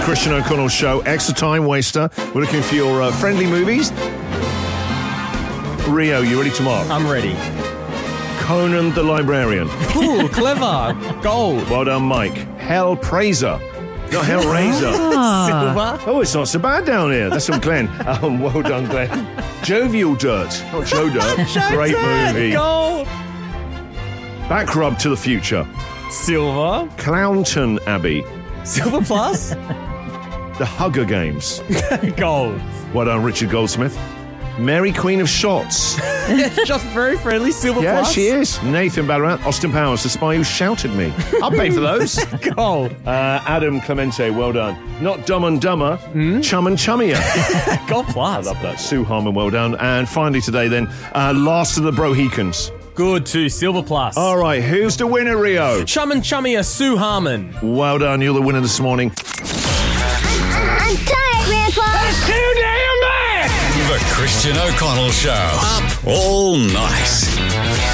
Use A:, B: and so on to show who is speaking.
A: Christian O'Connell Show. Extra time waster. We're looking for your friendly movies. Rio, you ready to mark?
B: I'm ready.
A: Conan the Librarian.
B: Cool, clever. Gold.
A: Well done, Mike. Hellpraiser. Not Hellraiser.
B: Silver.
A: Oh, it's not so bad down here. That's from Glenn. Well done, Glenn. Jovial Dirt. Not Joe Dirt. Great movie.
B: Gold.
A: Back Rub to the Future.
B: Silver.
A: Clownton Abbey.
B: Silver plus.
A: The Hugger Games.
B: Gold.
A: Well done, Richard Goldsmith. Mary Queen of Shots.
B: Just very friendly. Silver
A: Yeah,
B: plus.
A: she is. Nathan Ballarat. Austin Powers, The Spy Who Shouted Me. I'll pay for those.
B: Gold.
A: Adam Clemente, well done. Not Dumb and Dumber, Chum and Chummier.
B: Gold
A: I
B: plus.
A: love that. Sue Harmon, well done. And finally today then, Last of the Brohicans.
B: Good too. Silver plus.
A: All right, who's the winner, Rio?
B: Chum and Chummier, Sue Harmon.
A: Well done, you're the winner this morning.
C: I'm tired, Grandpa.
D: That's too damn bad!
E: The Christian O'Connell Show. Up all night.